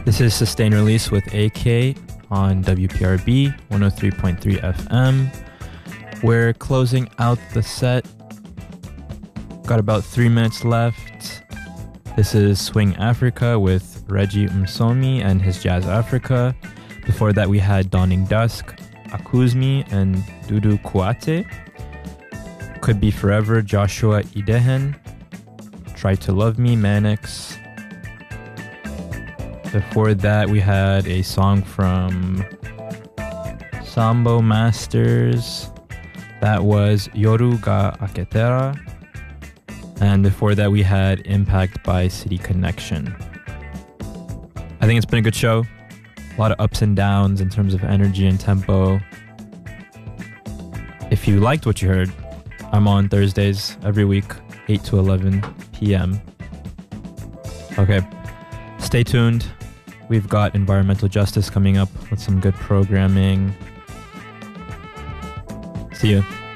This is Sustained Release with AK on WPRB 103.3 FM. We're closing out the set. Got about 3 minutes left. This is Swing Africa with Reggie Msomi and his Jazz Africa. Before that, we had Dawning Dusk, Akuzmi, and Dudu Kuate. Could Be Forever, Joshua Idehen. Try to Love Me, Manix. Before that, we had a song from Sambo Masters. That was Yoru ga Aketera. And before that, we had Impact by City Connection. I think it's been a good show. A lot of ups and downs in terms of energy and tempo. If you liked what you heard, I'm on Thursdays every week, 8 to 11 p.m. Okay, stay tuned. We've got environmental justice coming up with some good programming. See you.